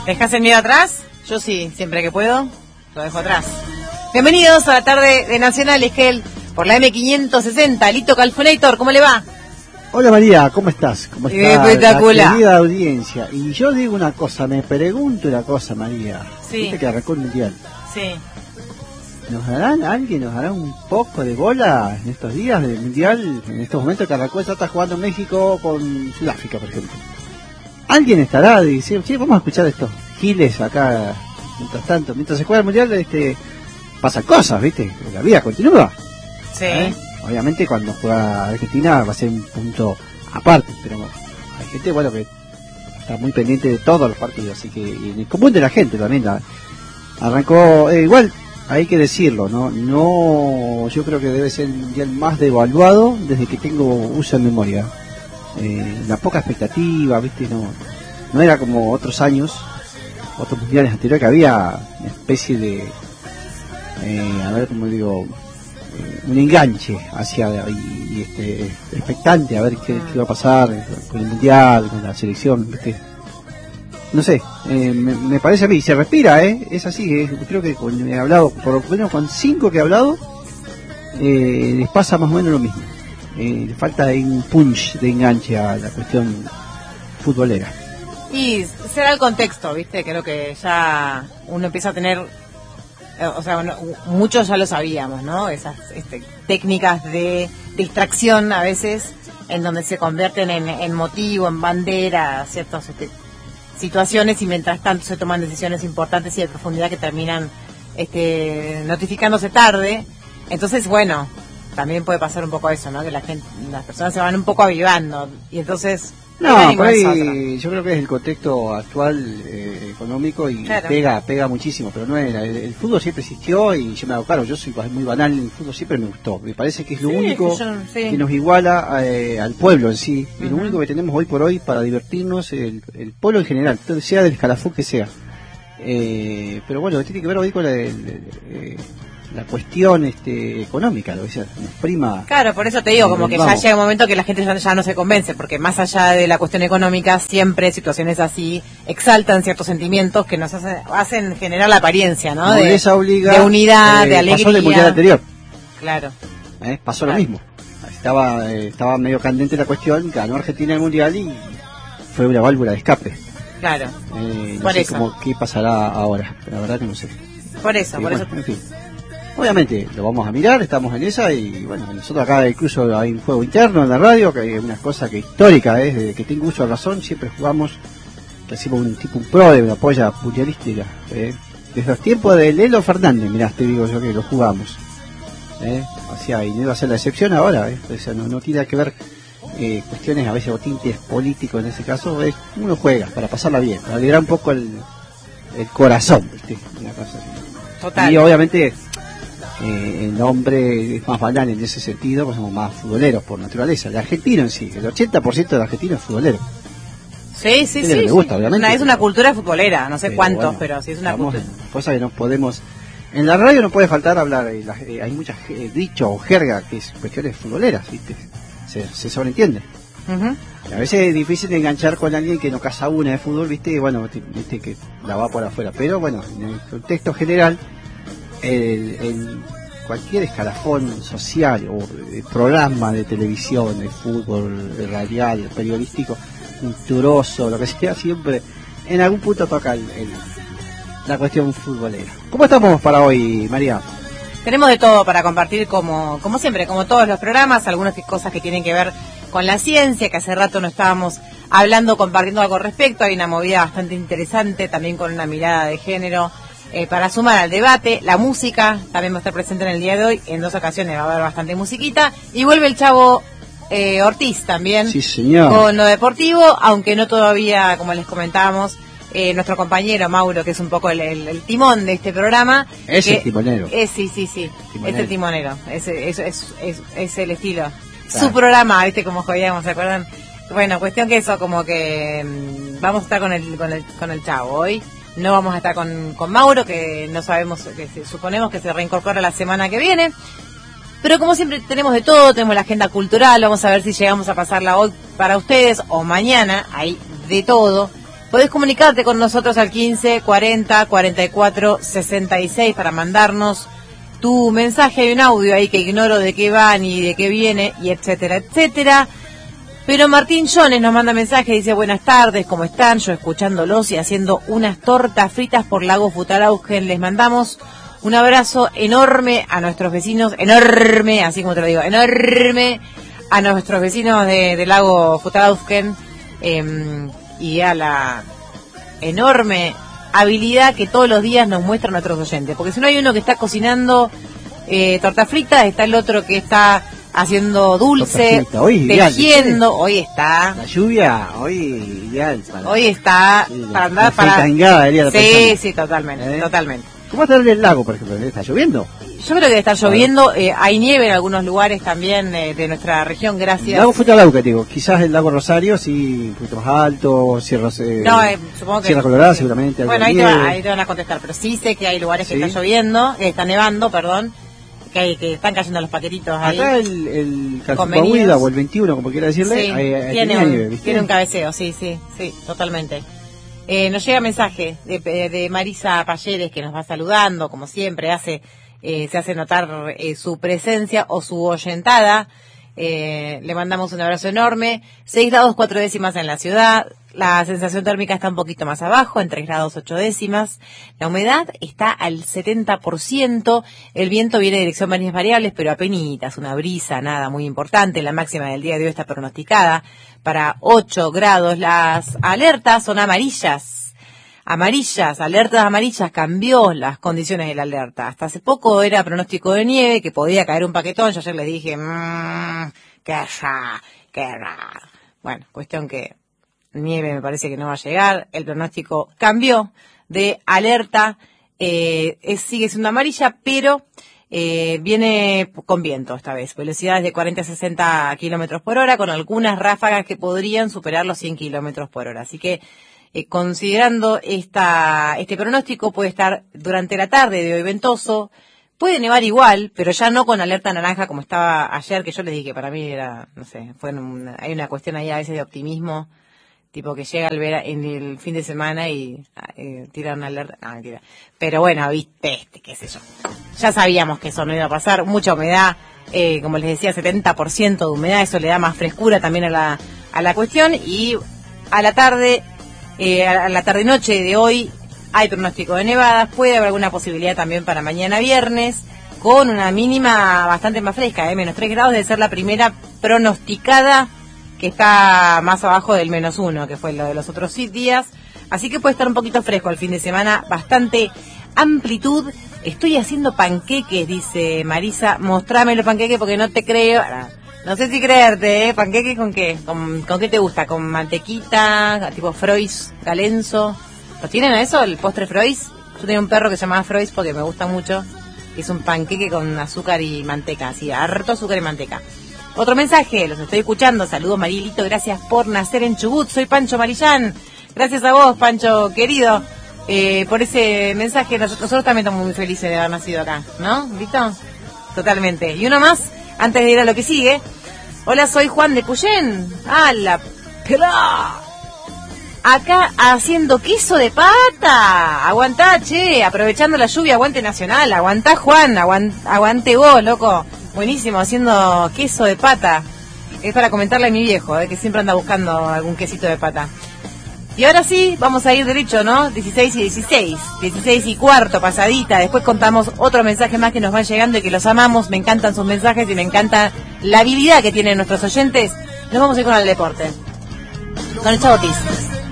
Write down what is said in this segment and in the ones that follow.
¿Dejás el miedo atrás? Yo sí, siempre que puedo, lo dejo atrás. Bienvenidos a la tarde de Nacional Esquel por la M560. Lito Calfonator, ¿cómo le va? Hola María, ¿cómo estás? ¿Cómo está espectacular. La querida audiencia? Y yo digo una cosa, me pregunto una cosa, María. Sí. Viste que arrancó el Mundial. Sí. ¿Alguien nos dará un poco de bola en estos días del Mundial? En estos momentos que arrancó, está jugando México con Sudáfrica, por ejemplo. ¿Alguien estará de decir, sí, vamos a escuchar estos giles acá, mientras se juega el Mundial, pasan cosas, ¿viste? La vida continúa. Sí. Obviamente cuando juega Argentina va a ser un punto aparte, pero hay gente, bueno, que está muy pendiente de todos los partidos, así que en el común de la gente también arrancó, igual hay que decirlo, no, yo creo que debe ser el Mundial más devaluado desde que tengo uso de memoria. La poca expectativa, ¿viste? No era como otros años, otros mundiales anteriores, que había una especie de, a ver cómo digo, un enganche hacia expectante a ver qué iba a pasar con el mundial, con la selección, ¿viste? No sé, me parece a mí, se respira, es así, creo que he hablado, por lo menos con 5 que he hablado, les pasa más o menos lo mismo. Le falta un punch de enganche a la cuestión futbolera. Y será el contexto, ¿viste? Creo que ya uno empieza a tener, o sea, muchos ya lo sabíamos, ¿no? Esas técnicas de distracción a veces, en donde se convierten en motivo, en bandera, ciertas situaciones, y mientras tanto se toman decisiones importantes y de profundidad que terminan notificándose tarde. Entonces, bueno, también puede pasar un poco eso, ¿no? Que las personas se van un poco avivando y entonces... No, por ahí yo creo que es el contexto actual económico y claro, pega muchísimo, pero no era. El fútbol siempre existió y yo me hago cargo, yo soy muy banal, el fútbol siempre me gustó. Me parece que es lo único que nos iguala al pueblo en sí, y lo único que tenemos hoy por hoy para divertirnos, el pueblo en general, sea del escalafón que sea. Pero bueno, tiene que ver hoy con la cuestión económica, lo que sea, nos prima. Claro, por eso te digo, como que ya llega un momento que la gente ya no se convence, porque más allá de la cuestión económica, siempre situaciones así exaltan ciertos sentimientos que nos hacen generar la apariencia, ¿no? De unidad, de alegría. Pasó en el mundial anterior. Claro. Pasó lo mismo. Estaba medio candente la cuestión, ganó Argentina el mundial y fue una válvula de escape. Claro. No sé qué pasará ahora, la verdad que no sé. Por eso. En fin. Obviamente lo vamos a mirar, estamos en esa y bueno, nosotros acá incluso hay un juego interno en la radio, que hay una cosa que histórica es, desde que tengo uso de razón, siempre jugamos, que hacemos un pro de una polla mundialística, desde los tiempos de Lelo Fernández, mirá, te digo yo que lo jugamos, y no iba a ser la excepción ahora, o sea, no tiene que ver cuestiones a veces o tintes políticos en ese caso, uno juega para pasarla bien, para alegrar un poco el corazón, ¿viste? Una cosa así. Total. Y obviamente el hombre es más banal en ese sentido, pues somos más futboleros por naturaleza. El argentino en sí, el 80% del argentino es futbolero. Sí. Le gusta, obviamente. Es una cultura futbolera, no sé cuántos, bueno, pero sí es una cultura. Cosa que no podemos... En la radio no puede faltar hablar, hay muchas dicho o jerga que es cuestiones futboleras, ¿viste? Se sobreentiende. A veces es difícil de enganchar con alguien que no casa una de fútbol, ¿viste? Y bueno, viste que la va por afuera. Pero bueno, en el contexto general, en cualquier escalafón social o programa de televisión, de fútbol, de radial, periodístico, culturoso, lo que sea, siempre en algún punto toca la cuestión futbolera. ¿Cómo estamos para hoy, María? Tenemos de todo para compartir como siempre, como todos los programas, algunas cosas que tienen que ver con la ciencia, que hace rato no estábamos hablando, compartiendo algo al respecto. Hay una movida bastante interesante, también con una mirada de género, para sumar al debate. La música también va a estar presente en el día de hoy, en 2 ocasiones va a haber bastante musiquita, y vuelve el Chavo Ortiz también, sí, señor, con lo deportivo, aunque no todavía, como les comentábamos, nuestro compañero Mauro, que es un poco el timón de este programa. Es el timonero. Sí, timonero. Es el timonero, es el estilo. Claro. Su programa, ¿viste? Como jodíamos, ¿se acuerdan? Bueno, cuestión que eso, como que vamos a estar con el Chavo hoy. No vamos a estar con Mauro, que no sabemos, que suponemos que se reincorpora la semana que viene. Pero como siempre tenemos de todo, tenemos la agenda cultural, vamos a ver si llegamos a pasarla hoy para ustedes o mañana, hay de todo. Podés comunicarte con nosotros al 15 40 44 66 para mandarnos tu mensaje. Hay un audio ahí que ignoro de qué va ni de qué viene, y etcétera, etcétera. Pero Martín Jones nos manda mensaje, dice: buenas tardes, ¿cómo están? Yo escuchándolos y haciendo unas tortas fritas por Lago Futarausken. Les mandamos un abrazo enorme a nuestros vecinos, enorme, así como te lo digo, enorme a nuestros vecinos de Lago Futarausken, y a la enorme habilidad que todos los días nos muestran nuestros oyentes. Porque si no hay uno que está cocinando tortas fritas, está el otro que está haciendo dulce, tejiendo. Hoy está la lluvia, hoy ideal hoy está para andar para sí, totalmente, totalmente. ¿Cómo está en el lago, por ejemplo? ¿Está lloviendo? Yo creo que está lloviendo, hay nieve en algunos lugares también de nuestra región, gracias. El lago Futarausken, digo, quizás el lago Rosario sí, un poquito más alto, Sierra, supongo que Sierra Colorada seguramente. Bueno, ahí te van a contestar, pero sí sé que hay lugares que está lloviendo, que está nevando, perdón, que están cayendo los paquetitos ahí. Acá el Calzupahuida o el 21, como quiera decirle, sí, tiene un cabeceo, sí, totalmente. Nos llega mensaje de Marisa Payeres, que nos va saludando, como siempre, se hace notar su presencia o su oyentada. Le mandamos un abrazo enorme. 6 grados 4 décimas en la ciudad. La sensación térmica está un poquito más abajo, en 3 grados 8 décimas. La humedad está al 70%. El viento viene de dirección variables, pero apenitas, una brisa, nada muy importante. La máxima del día de hoy está pronosticada para 8 grados. Las alertas son amarillas, alertas amarillas. Cambió las condiciones de la alerta. Hasta hace poco era pronóstico de nieve, que podía caer un paquetón. Yo ayer les dije, qué raro. Bueno, cuestión que nieve me parece que no va a llegar. El pronóstico cambió de alerta, sigue siendo amarilla, pero viene con viento esta vez, velocidades de 40 a 60 kilómetros por hora, con algunas ráfagas que podrían superar los 100 kilómetros por hora. Así que considerando este pronóstico, puede estar durante la tarde de hoy ventoso, puede nevar igual, pero ya no con alerta naranja como estaba ayer, que yo les dije que para mí era, no sé, hay una cuestión ahí a veces de optimismo, tipo que llega en el fin de semana y tira una alerta, no, mentira. Pero bueno, viste, qué sé yo. Ya sabíamos que eso no iba a pasar, mucha humedad, como les decía, 70% de humedad, eso le da más frescura también a la cuestión. Y a la tarde-noche de hoy hay pronóstico de nevadas, puede haber alguna posibilidad también para mañana viernes, con una mínima bastante más fresca, menos 3 grados, debe ser la primera pronosticada, que está más abajo del -1, que fue lo de los otros días. Así que puede estar un poquito fresco el fin de semana, bastante amplitud. Estoy haciendo panqueques, dice Marisa. Mostrame los panqueques porque no te creo. No sé si creerte, ¿eh? ¿Panqueques con qué? ¿Con qué te gusta? ¿Con mantequita? ¿Tipo Frois, Galenzo? ¿Lo tienen a eso, el postre Frois? Yo tenía un perro que se llamaba Frois porque me gusta mucho. Es un panqueque con azúcar y manteca, así, harto azúcar y manteca. Otro mensaje, los estoy escuchando. Saludos, Marilito, gracias por nacer en Chubut. Soy Pancho Marillán. Gracias a vos, Pancho, querido, por ese mensaje. Nosotros también estamos muy felices de haber nacido acá, ¿no? ¿Listo? Totalmente. Y uno más, antes de ir a lo que sigue. Hola, soy Juan de Puyén. ¡Ah, la pelá! Acá haciendo queso de pata. Aguantá, che, aprovechando la lluvia, aguante Nacional. Aguantá, Juan, aguante vos, loco. Buenísimo, haciendo queso de pata. Es para comentarle a mi viejo, que siempre anda buscando algún quesito de pata. Y ahora sí, vamos a ir derecho, ¿no? 16 y 16. 16 y cuarto, pasadita. Después contamos otro mensaje más que nos van llegando y que los amamos. Me encantan sus mensajes y me encanta la habilidad que tienen nuestros oyentes. Nos vamos a ir con el deporte. Con el Chavo Tis.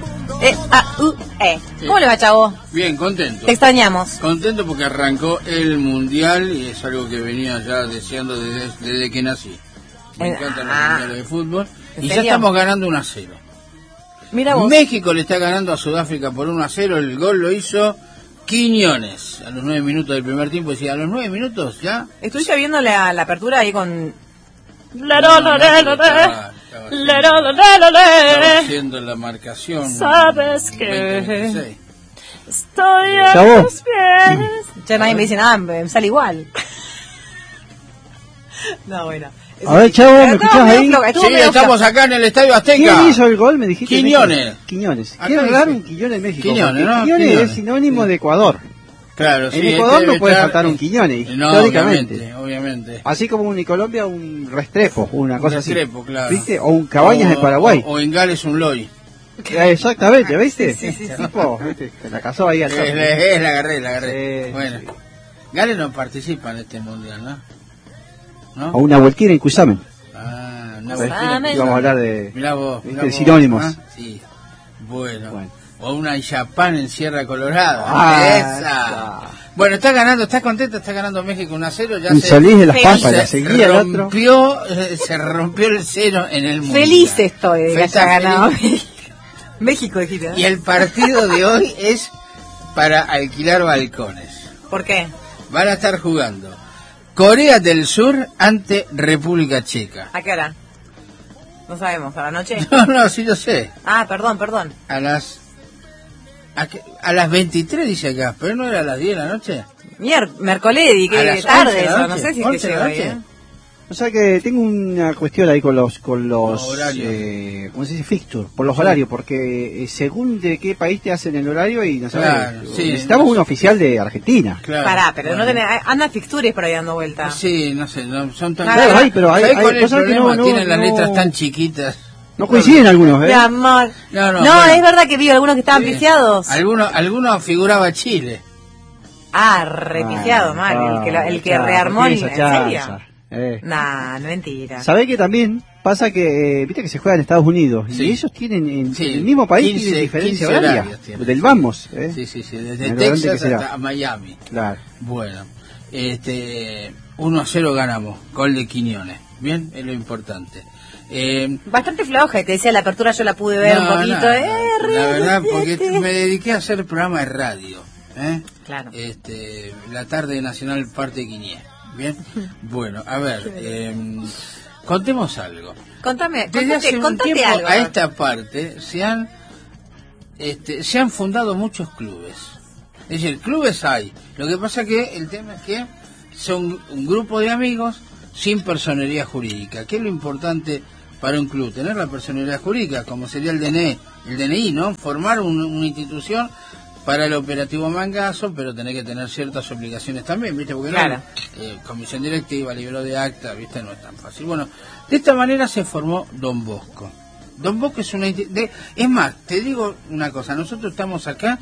¿Cómo le va, Chavo? Bien, contento. Te extrañamos. Contento porque arrancó el Mundial y es algo que venía ya deseando desde que nací. Me encantan los mundiales de fútbol. Y ya estamos ganando 1-0. Mira vos. México le está ganando a Sudáfrica por 1-0. El gol lo hizo Quiñones a los 9 minutos del primer tiempo. Decía, a los 9 minutos ya. Estuviste viendo la apertura ahí con... Estaba haciendo la marcación. Sabes que 2026. estoy a tus pies. Ya nadie me dice nada, me sale igual. No, bueno. A ver, Chavo, ¿me escuchás ahí? Sí, estamos acá en el Estadio Azteca. ¿Quién hizo el gol? Me dijiste. Quiñones. Quiñones. Quiero hablar un Quiñones en México. Quiñones, ¿no? Quiñones es sinónimo de Ecuador. Claro, en Ecuador no puede faltar un Quiñones, no, históricamente. Obviamente. Así como en Colombia un Restrepo, una cosa así. Restrepo, claro. ¿Viste? O un Cabañas de Paraguay. O en Gales un Loy. Exactamente, ¿viste? Sí. Tipo, ¿viste? Se la casó ahí al La agarré. Bueno. Sí. Gales no participa en este mundial, ¿no? O una vueltira en Cusamen. Una vueltira. Vamos a hablar de, mirá vos, sinónimos. Sí. Bueno. O una Japan en Sierra Colorada. Esa. Bueno, está contento, está ganando México 1-0. Ya un Solís de las Pampas, la seguía el otro. Se rompió el cero en el mundo. Feliz estoy de que haya ganado México, dijiste, ¿no? Y el partido de hoy es para alquilar balcones. ¿Por qué? Van a estar jugando Corea del Sur ante República Checa. ¿A qué hora? No sabemos, ¿a la noche? No, sí lo sé. Perdón. A las 23 dice acá, pero no era a las 10 de la noche. Mercoledi, que tarde eso, no sé si es que llega hoy, O sea que tengo una cuestión ahí con los horarios. ¿cómo se dice? Fixture, por los horarios, porque según de qué país te hacen el horario y no sabes, necesitamos un oficial de Argentina. Claro. Pará, pero no tenés, andan fixtures por ahí dando vuelta. Sí, no sé, son tan... Claro, pero hay cosas que tienen las letras tan chiquitas. No coinciden algunos, Mi amor. No, bueno, es verdad que vi algunos que estaban piciados. Algunos figuraba Chile. Repiciado, mal. El que rearmó, ¿en serio? No mentira. ¿Sabés que también pasa que, viste que se juega en Estados Unidos? Y ellos tienen, en el mismo país, tienen diferencia horaria. Del vamos. Sí, desde Texas hasta Miami. Claro. Bueno, 1-0 ganamos, gol de Quiñones. Bien, es lo importante. Bastante floja, te decía la apertura, yo la pude ver un poquito. La verdad, porque me dediqué a hacer programa de radio. Claro. La tarde nacional parte Quiñé. Bien. Bueno, a ver, contemos algo. Desde hace un tiempo algo, a esta parte se han fundado muchos clubes. Es decir, clubes hay. Lo que pasa que el tema es que son un grupo de amigos sin personería jurídica. ¿Qué es lo importante para un club? Tener la personería jurídica, como sería el DNI, ¿no? Formar una institución para el operativo Mangazo, pero tenés que tener ciertas obligaciones también, ¿viste? Porque comisión directiva, libro de acta, ¿viste? No es tan fácil. Bueno, de esta manera se formó Don Bosco. Don Bosco es una es más, te digo una cosa, nosotros estamos acá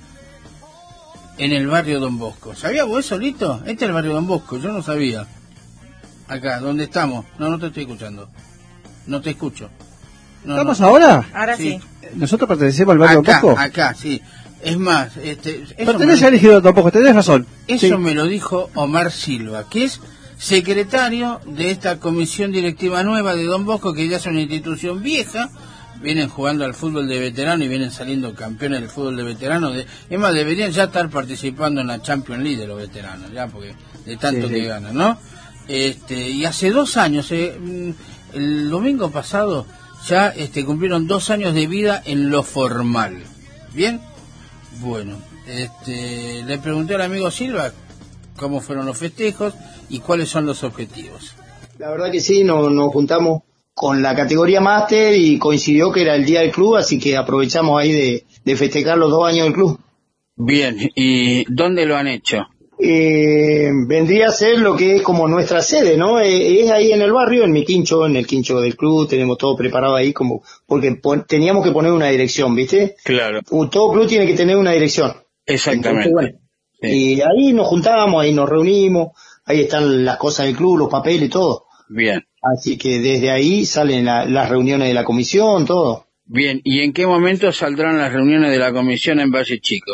en el barrio Don Bosco. ¿Sabías vos eso, Lito? Este es el barrio Don Bosco, yo no sabía. Acá, ¿dónde estamos? No te estoy escuchando. No te escucho. ¿Estamos ahora? Ahora sí. ¿Nosotros pertenecemos al barrio Don Bosco? Acá, sí. Es más, pertenece al elegido Don Bosco, tenés razón. Eso me lo dijo Omar Silva, que es secretario de esta comisión directiva nueva de Don Bosco, que ya es una institución vieja. Vienen jugando al fútbol de veterano y vienen saliendo campeones del fútbol de veterano. Es más, deberían ya estar participando en la Champions League de los veteranos, ya, porque de tanto que ganan, ¿no? Y hace 2 años, el domingo pasado, ya cumplieron 2 años de vida en lo formal. ¿Bien? Bueno, le pregunté al amigo Silva cómo fueron los festejos y cuáles son los objetivos. La verdad que sí, nos juntamos con la categoría máster y coincidió que era el día del club, así que aprovechamos ahí de festejar los 2 años del club. Bien, ¿y dónde lo han hecho? Vendría a ser lo que es como nuestra sede, ¿no? Es ahí en el barrio, en el quincho del club, tenemos todo preparado ahí como, porque teníamos que poner una dirección, ¿viste? Claro. Todo club tiene que tener una dirección. Exactamente. Entonces, bueno, sí. Y ahí nos juntamos, ahí nos reunimos, ahí están las cosas del club, los papeles, todo. Bien. Así que desde ahí salen las reuniones de la comisión, todo. Bien, ¿y en qué momento saldrán las reuniones de la comisión en Valle Chico?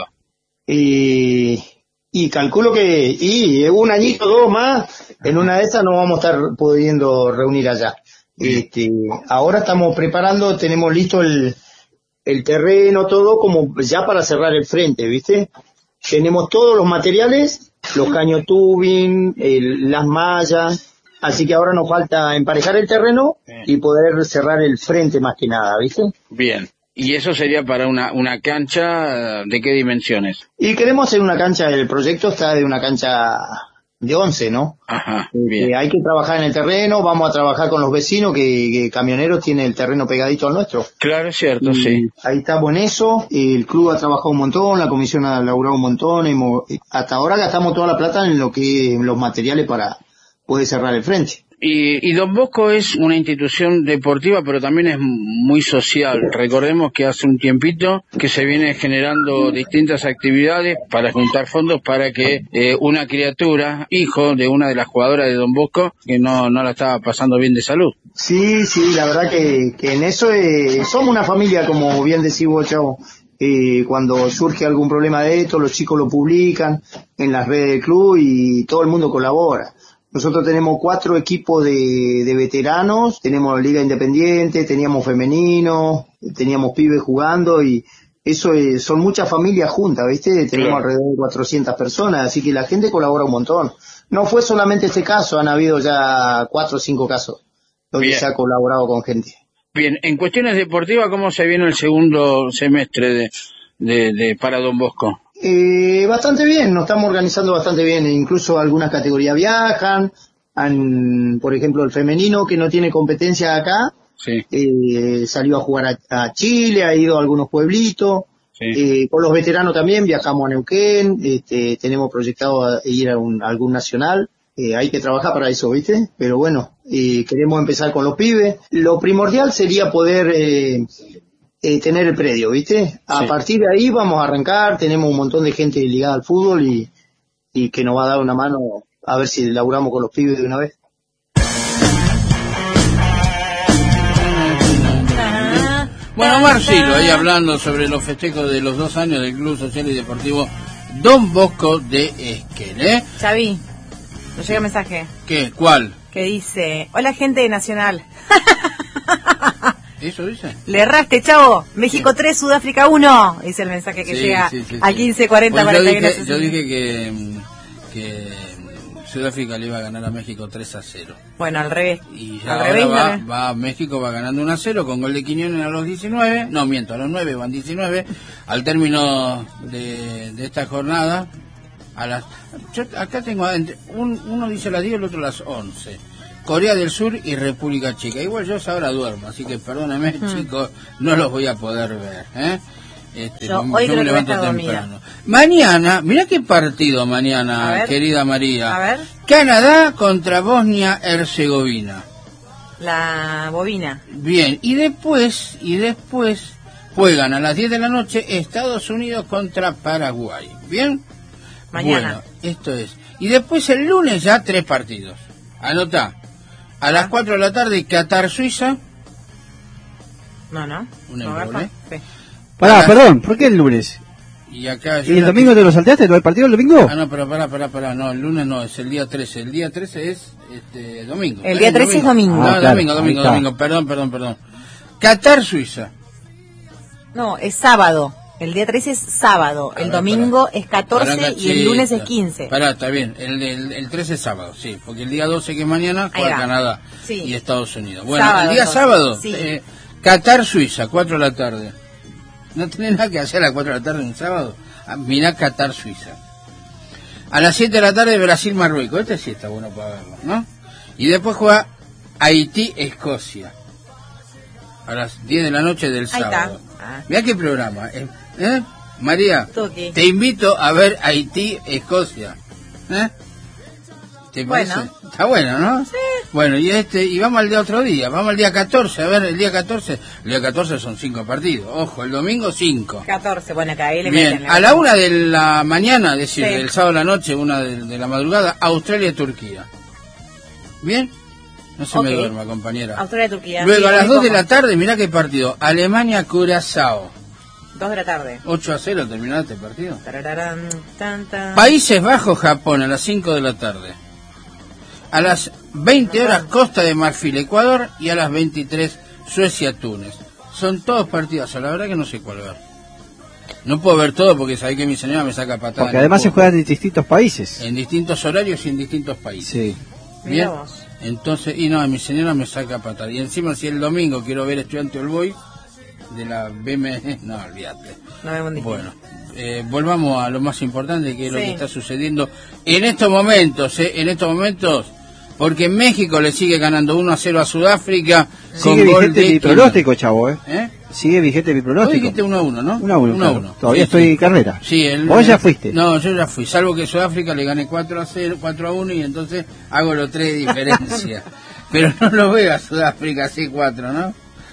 Y calculo que un añito, 2 más, en una de esas nos vamos a estar pudiendo reunir allá. Ahora estamos preparando, tenemos listo el terreno, todo como ya para cerrar el frente, ¿viste? Tenemos todos los materiales, los caños tubing, las mallas, así que ahora nos falta emparejar el terreno y poder cerrar el frente más que nada, ¿viste? Bien. ¿Y eso sería para una cancha de qué dimensiones? Y queremos hacer una cancha, el proyecto está de una cancha de 11, ¿no? Ajá, bien. Hay que trabajar en el terreno, vamos a trabajar con los vecinos que Camioneros tiene el terreno pegadito al nuestro. Claro, es cierto, Y sí. ahí estamos en eso, el club ha trabajado un montón, la comisión ha laburado un montón, hasta ahora gastamos toda la plata en lo que en los materiales para poder cerrar el frente. Y Don Bosco es una institución deportiva, pero también es muy social. Recordemos que hace un tiempito que se viene generando distintas actividades para juntar fondos para que una criatura, hijo de una de las jugadoras de Don Bosco, que no la estaba pasando bien de salud. Sí, la verdad que en eso somos una familia, como bien decís vos, Chavo. Cuando surge algún problema de esto, los chicos lo publican en las redes del club y todo el mundo colabora. Nosotros tenemos 4 equipos de veteranos, tenemos Liga Independiente, teníamos femenino, teníamos pibes jugando y eso son muchas familias juntas, ¿viste? Tenemos alrededor de 400 personas, así que la gente colabora un montón. No fue solamente este caso, han habido ya 4 o 5 casos donde se ha colaborado con gente. Bien, en cuestiones deportivas, ¿cómo se viene el segundo semestre de para Don Bosco? Bastante bien, nos estamos organizando bastante bien, incluso algunas categorías viajan, por ejemplo el femenino que no tiene competencia acá, salió a jugar a Chile, ha ido a algunos pueblitos, con los veteranos también viajamos a Neuquén, tenemos proyectado ir a algún nacional, hay que trabajar para eso, ¿viste? Pero bueno, queremos empezar con los pibes, lo primordial sería poder tener el predio, ¿viste? A partir de ahí vamos a arrancar, tenemos un montón de gente ligada al fútbol y que nos va a dar una mano a ver si laburamos con los pibes de una vez. Bueno, Marcelo, ahí hablando sobre los festejos de los 2 años del Club Social y Deportivo Don Bosco de Esquel, ¿eh? Xavi, nos llega un mensaje. ¿Qué? ¿Cuál? Que dice, hola gente de Nacional. ¿Eso dice? Le erraste, chavo. México 3, Sudáfrica 1. Dice el mensaje que llega a 15:40 pues para que yo dije que Sudáfrica le iba a ganar a México 3-0. Bueno, al revés. Y ya ahora México va ganando 1-0 con gol de Quiñones a los 19. No, miento, a los 9 van 19. Al término de esta jornada, acá tengo, uno dice a las 10, el otro a las 11. Corea del Sur y República Checa. Igual yo ahora duermo, así que perdóname, chicos, no los voy a poder ver, ¿eh? Yo me levanto temprano. Mañana, mirá qué partido mañana, querida María. A ver. Canadá contra Bosnia-Herzegovina. La bobina. Bien, y después juegan a las 10 de la noche Estados Unidos contra Paraguay. ¿Bien? Mañana. Bueno, esto es. Y después el lunes ya 3 partidos. Anotá. A las 4 de la tarde, Qatar-Suiza. No. Un euro, ¿eh? Sí. Pará, perdón, ¿por qué el lunes? Y acá ¿Y el domingo te lo salteaste? ¿El partido el domingo? Ah, no, pero pará, no, el lunes no, es el día 13. El día 13 es domingo. El día 13 es domingo. No, claro, domingo, perdón. Qatar-Suiza. No, es sábado. El día 13 es sábado, el domingo es 14 y el lunes es 15. Pará, está bien, el 13 es sábado, sí, porque el día 12 que es mañana juega Canadá y Estados Unidos. Bueno, sábado, el día sábado, Qatar-Suiza, 4 de la tarde. ¿No tenés nada que hacer a las 4 de la tarde un sábado? Mirá Qatar-Suiza. A las 7 de la tarde Brasil-Marruecos, este sí está bueno para verlo, ¿no? Y después juega Haití-Escocia. A las 10 de la noche del sábado. Mirá qué programa, María, te invito a ver Haití-Escocia. ¿Te parece? Bueno. Está bueno, ¿no? Sí. Bueno, y vamos al día otro día, vamos al día 14, a ver, el día 14 son 5 partidos, ojo, el domingo 5. 14, bueno, acá ahí le Bien, meten. a la 1 de la mañana, es decir, del sábado a la noche, 1 de la madrugada, Australia-Turquía. ¿Bien? No se me duerma, compañera. Australia-Turquía. Luego a las 2 de la tarde, mirá qué partido, Alemania-Curazao. 2 de la tarde. 8-0 terminó este partido. Tarararán, tan. Países Bajos-Japón a las 5 de la tarde. A las 20 horas Costa de Marfil, Ecuador, y a las 23 Suecia-Túnez. Son todos partidos, la verdad que no sé cuál ver. No puedo ver todo porque sabés que mi señora me saca patada. Porque además se juegan en distintos países. En distintos horarios y en distintos países. Sí. Bien. Entonces, mi señora me saca patada. Y encima si el domingo quiero ver Estudiante All Boys de la BM, no, olvídate. No me bueno, volvamos a lo más importante, que es lo Sí. que está sucediendo en estos momentos, porque México le sigue ganando 1-0 a Sudáfrica con Sigue gol vigente de mi Quintana. pronóstico, chavo, ¿Eh? Sigue vigente mi Vos pronóstico. dijiste 1-1, ¿no? 1-1, claro. 1-1. Todavía Sí, estoy sí. en carrera. Sí, Vos ya fuiste. No, yo ya fui, salvo que Sudáfrica le gané 4-1 y entonces hago los 3 de diferencia. Pero no lo veo a Sudáfrica así 4, ¿no?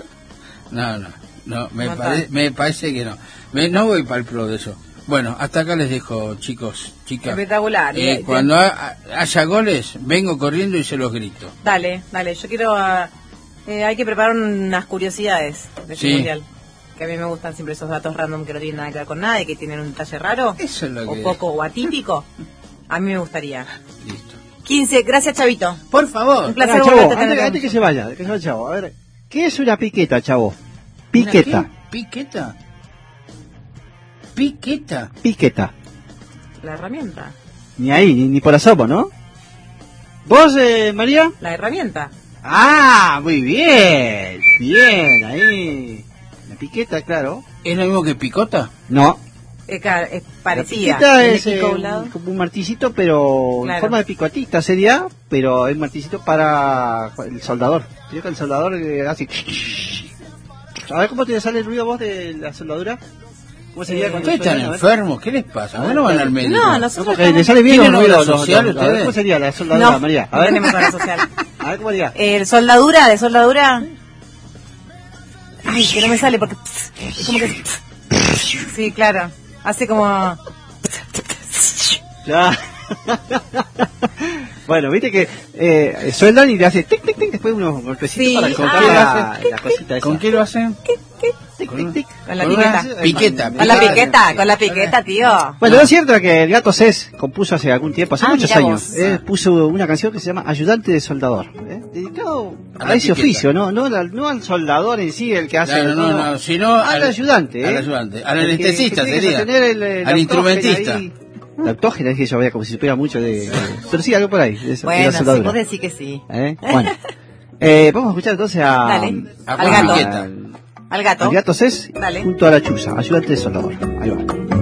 No, me parece que no. No voy para el pro de eso. Bueno, hasta acá les dejo, chicos, chicas. Espectacular. Cuando haya goles, vengo corriendo y se los grito. Dale, yo quiero... hay que preparar unas curiosidades de este Sí. mundial. Que a mí me gustan siempre esos datos random que no tienen nada que ver con nada y que tienen un detalle raro. Eso es lo o que... poco o atípico. A mí me gustaría. Listo. 15, gracias Chavito. Por favor. Un placer Pará, chavo, volverte a tener. antes que se vaya, chavo. A ver, ¿qué es una piqueta, chavo? Piqueta. ¿Una qué? ¿Piqueta? ¿Piqueta? Piqueta. La herramienta. Ni ahí, ni por asomo, ¿no? ¿Vos, María? La herramienta. Ah, muy bien. Bien, ahí. La piqueta, claro. ¿Es lo mismo que picota? No. Es La parecida. piqueta Tiene es pico a un lado. como un martillicito, pero Claro. en forma de picotita sería, pero es un martillicito para el soldador. Creo que el soldador hace... A ver cómo te sale el ruido vos de la soldadura. ¿Cómo sería cuando ¿Ustedes están suena? A ver. enfermos? ¿Qué les pasa? ¿Por qué no van al médico? No, No, nosotros porque estamos- le sale bien ¿Tienen los ruidos. obra social a ver, ustedes? ¿cómo sería la soldadura, No, María? A no ver. tenemos obra social. A ver cómo diga. Soldadura, de soldadura. Ay, que no me sale porque... Es como que... Sí, claro. Hace como... Ya. Bueno, viste que sueldan y le hace tic, tic, tic, después unos golpecitos Sí, para cortar la cosita esa. ¿Con qué lo hacen? Tic, tic, tic. Con la Con piqueta. una piqueta. Con la piqueta, tío. Bueno, es cierto que el Gato Cés compuso hace algún tiempo, hace muchos mirá años, vos. puso una canción que se llama Ayudante de Soldador, dedicado A a, la ese piqueta. oficio, no al soldador en sí, el que hace... Claro, no, sino al ayudante. Al ayudante, al El que anestesista tiene que sería. sostener Al la instrumentista. autógena ahí. La autógena es que yo vea como si supiera mucho de... Pero sí, algo por ahí. De la Bueno, sí, soldadura. vos decís que sí. Bueno, vamos a escuchar entonces a... Dale, a al gato. Piqueta. Al gato. Al Gato Cés Dale. junto a la Chuza, ayudante de soldador. Ahí va.